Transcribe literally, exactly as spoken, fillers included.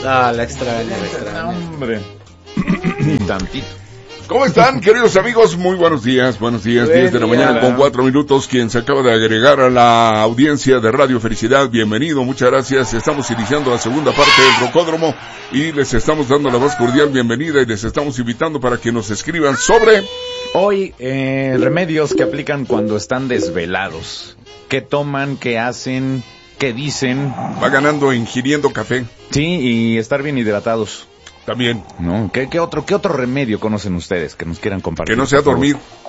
Ah, la extraña, la extraña. Hombre. Ni tantito. ¿Cómo están, queridos amigos? Muy buenos días, buenos días, Buen diez de la día. mañana con cuatro minutos. Quien se acaba de agregar a la audiencia de Radio Felicidad, bienvenido, muchas gracias. Estamos iniciando la segunda parte del Rocódromo y les estamos dando la más cordial bienvenida y les estamos invitando para que nos escriban sobre... Hoy, eh, remedios que aplican cuando están desvelados. ¿Qué toman, qué hacen, qué dicen? Va ganando ingiriendo café. Sí, y estar bien hidratados. También. ¿No? ¿Qué, qué otro, qué otro remedio conocen ustedes que nos quieran compartir? Que no sea dormir.